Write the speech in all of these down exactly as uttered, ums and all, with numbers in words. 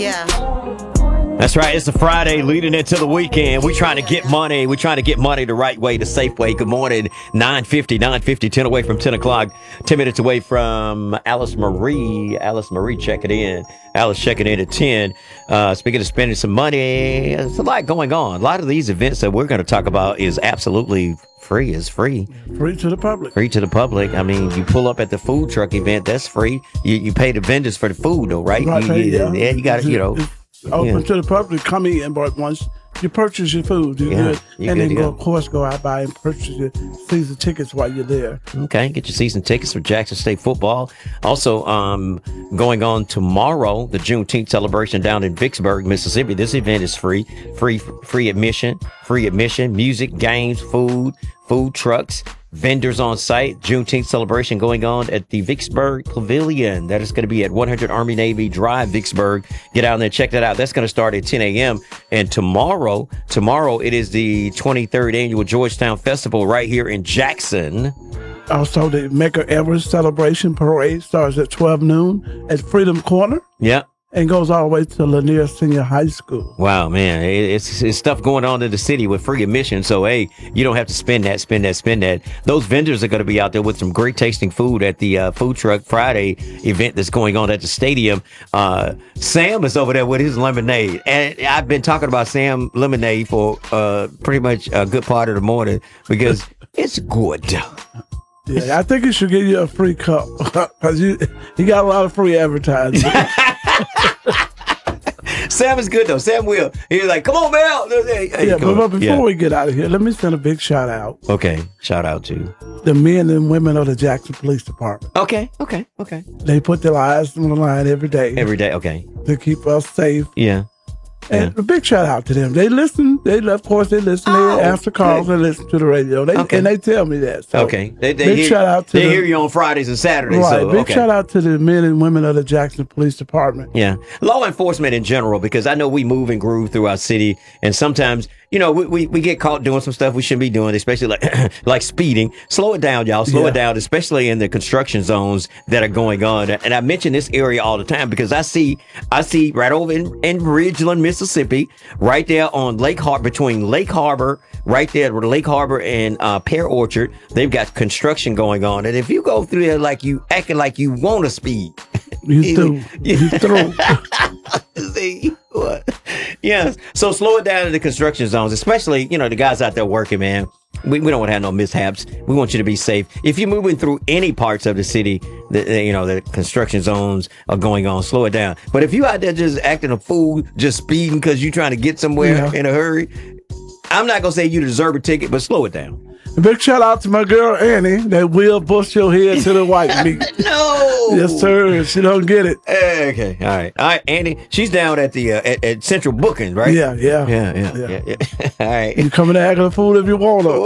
Yeah. That's right. It's a Friday leading into the weekend. We're trying to get money. We're trying to get money the right way, the safe way. Good morning. nine fifty, nine fifty, ten away from ten o'clock. ten minutes away from Alice Marie. Alice Marie checking in. Alice checking in at ten. Uh, speaking of spending some money, there's a lot going on. A lot of these events that we're going to talk about is absolutely free. It's free. Free to the public. Free to the public. I mean, you pull up at the food truck event, that's free. You you pay the vendors for the food, though, right? Right, you, you, yeah. yeah, you got to, you know. It's open yeah. to the public. Come in, but once you purchase your food, you're Yeah, good. you're and good then, to go, go. of course, go out by and purchase your season tickets while you're there. Okay, get your season tickets for Jackson State football. Also, um, going on tomorrow, the Juneteenth celebration down in Vicksburg, Mississippi. This event is free, free, free admission, free admission, music, games, food, food trucks, vendors on site. Juneteenth celebration going on at the Vicksburg Pavilion. That is going to be at one hundred Army Navy Drive, Vicksburg. Get out there and check that out. That's going to start at ten a.m. And tomorrow, tomorrow it is the twenty-third annual Georgetown Festival right here in Jackson. Also, the Medgar Evers celebration parade starts at twelve noon at Freedom Corner. Yep. And goes all the way to Lanier Senior High School. Wow, man. It's, it's stuff going on in the city with free admission. So, hey, you don't have to spend that, spend that, spend that. Those vendors are going to be out there with some great tasting food at the uh, Food Truck Friday event that's going on at the stadium. Uh, Sam is over there with his lemonade. And I've been talking about Sam lemonade for uh, pretty much a good part of the morning because it's good. Yeah, I think he should give you a free cup because you he got a lot of free advertising. Sam is good though. Sam will. He's like, "Come on, Mel." Hey, hey, yeah, but, but before yeah. we get out of here, let me send a big shout out. Okay, shout out to the men and women of the Jackson Police Department. Okay, okay, okay. They put their lives on the line every day. Every day, okay. To keep us safe. Yeah. And yeah. a big shout out to them. They listen. They of course they listen. Oh, they answer calls okay. and listen to the radio. They, okay. And they tell me that. So okay. They, they big hear, shout out to they the, hear you on Fridays and Saturdays. Right. So, big okay. shout out to the men and women of the Jackson Police Department. Yeah. Law enforcement in general, because I know we move and groove through our city, and sometimes, you know, we, we, we get caught doing some stuff we shouldn't be doing, especially like like speeding. Slow it down, y'all. Slow Yeah. it down, especially in the construction zones that are going on. And I mention this area all the time because I see I see right over in, in Ridgeland, Mississippi, right there on Lake Harbor, between Lake Harbor, right there with Lake Harbor and uh, Pear Orchard, they've got construction going on. And if you go through there like you acting like you want to speed, you through. You through. See what? Yes. So slow it down in the construction zones, especially, you know, the guys out there working, man. We, we don't want to have no mishaps. We want you to be safe. If you're moving through any parts of the city, the, the, you know, the construction zones are going on, slow it down. But if you out there just acting a fool, just speeding because you're trying to get somewhere Yeah. in a hurry, I'm not going to say you deserve a ticket, but slow it down. A big shout out to my girl Annie that will bust your head to the white meat. No. Yes, sir. She don't get it. Okay. All right. All right, Andy. She's down at the uh, at, at Central Booking, right? Yeah, yeah. Yeah, yeah, Yeah. yeah. yeah. All right. You come in and act a fool if you want to.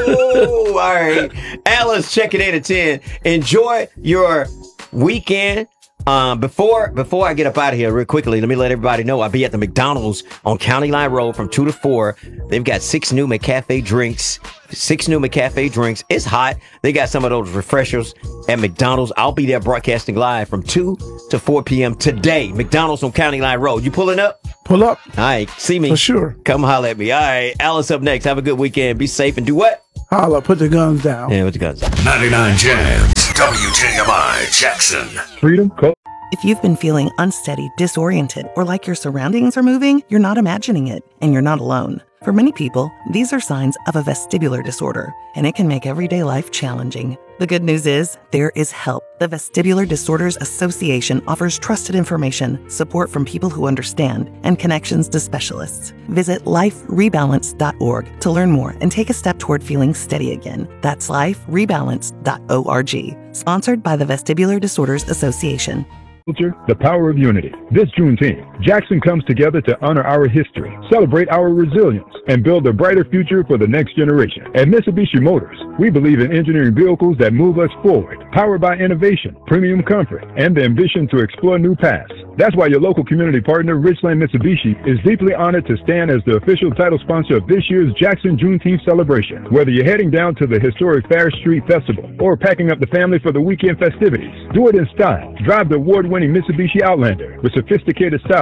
Oh, all right. Alice checking in at ten. Enjoy your weekend. Um, before before I get up out of here real quickly, let me let everybody know I'll be at the McDonald's on County Line Road from two to four. They've got six new McCafe drinks. Six new McCafe drinks. It's hot. They got some of those refreshers at McDonald's. I'll be there broadcasting live from two to four p.m. today. McDonald's on County Line Road. You pulling up? Pull up. All right. See me. For sure. Come holler at me. All right. Alice up next. Have a good weekend. Be safe and do what? Holla. Put the guns down. Yeah, with the guns. ninety-nine Jams. W J M I Jackson. Freedom. Co- If you've been feeling unsteady, disoriented, or like your surroundings are moving, you're not imagining it, and you're not alone. For many people, these are signs of a vestibular disorder, and it can make everyday life challenging. The good news is, there is help. The Vestibular Disorders Association offers trusted information, support from people who understand, and connections to specialists. Visit life rebalance dot org to learn more and take a step toward feeling steady again. That's life rebalance dot org. Sponsored by the Vestibular Disorders Association. The power of unity. This Juneteenth, Jackson comes together to honor our history, celebrate our resilience, and build a brighter future for the next generation. At Mitsubishi Motors, we believe in engineering vehicles that move us forward, powered by innovation, premium comfort, and the ambition to explore new paths. That's why your local community partner, Richland Mitsubishi, is deeply honored to stand as the official title sponsor of this year's Jackson Juneteenth celebration. Whether you're heading down to the historic Fair Street Festival or packing up the family for the weekend festivities, do it in style. Drive the award-winning Mitsubishi Outlander with sophisticated style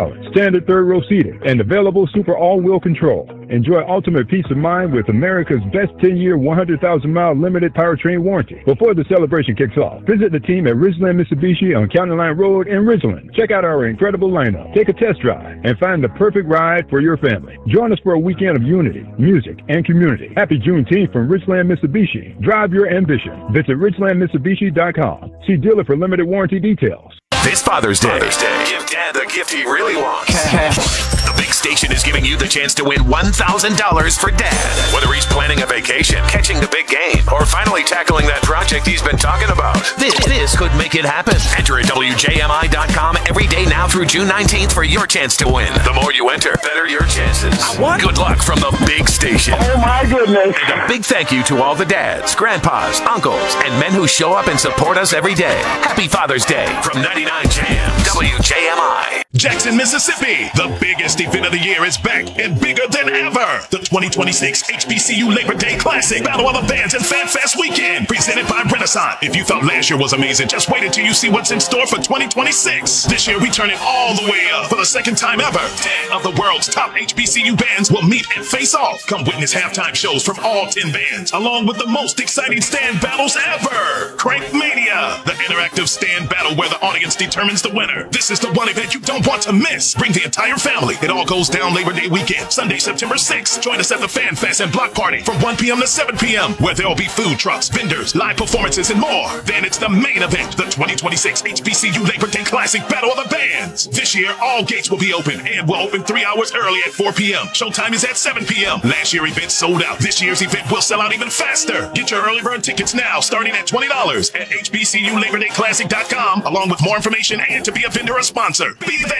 balance, standard third row seating, and available super all-wheel control. Enjoy ultimate peace of mind with America's best ten-year, one hundred thousand mile limited powertrain warranty. Before the celebration kicks off, visit the team at Ridgeland Mitsubishi on County Line Road in Ridgeland. Check out our incredible lineup, take a test drive, and find the perfect ride for your family. Join us for a weekend of unity, music, and community. Happy Juneteenth from Ridgeland Mitsubishi. Drive your ambition. Visit ridgeland mitsubishi dot com. See dealer for limited warranty details. This Father's Day, Father's Day, give Dad the gift he really wants. The big station is giving you the chance to win one thousand dollars for Dad. Whether he's planning a vacation, catching the big game, or finally tackling that project he's been talking about, this, this could make it happen. Enter at W J M I dot com every day now through June nineteenth for your chance to win. The more you enter, better your chances. What? Good luck from the big station. Oh my goodness. And a big thank you to all the dads, grandpas, uncles, and men who show up and support us every day. Happy Father's Day from ninety-nine Jam, W J M I. Jackson, Mississippi. The biggest event of the year is back and bigger than ever. The twenty twenty-six H B C U Labor Day Classic Battle of the Bands and Fan Fest Weekend, presented by Renaissance. If you thought last year was amazing, just wait until you see what's in store for twenty twenty-six. This year, we turn it all the way up for the second time ever. ten of the world's top H B C U bands will meet and face off. Come witness halftime shows from all ten bands, along with the most exciting stand battles ever. Crank Mania, the interactive stand battle where the audience determines the winner. This is the one event you don't want to miss. Bring the entire family. It all goes down Labor Day weekend, Sunday, September sixth. Join us at the Fan Fest and Block Party from one p.m. to seven p.m. where there will be food trucks, vendors, live performances, and more. Then it's the main event, the twenty twenty-six H B C U Labor Day Classic Battle of the Bands. This year, all gates will be open and will open three hours early at four p.m. Showtime is at seven p.m. Last year's event sold out. This year's event will sell out even faster. Get your early bird tickets now, starting at twenty dollars at H B C U Labor Day Classic dot com, along with more information and to be a vendor or sponsor. Be there.